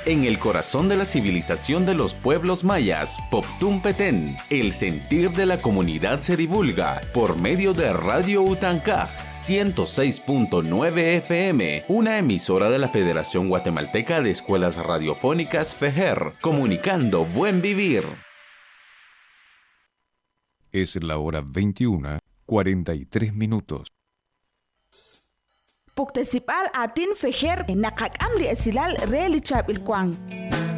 en el corazón de la civilización de los pueblos mayas, Poptún Petén. El sentir de la comunidad se divulga por medio de Radio Utancaj 106.9 FM, una emisora de la Federación Guatemalteca de Escuelas Radiofónicas FEJER, comunicando buen vivir. Es la hora 21:43. Puktesipal atin FEJER nakak amli esilal reali chap ilkwang.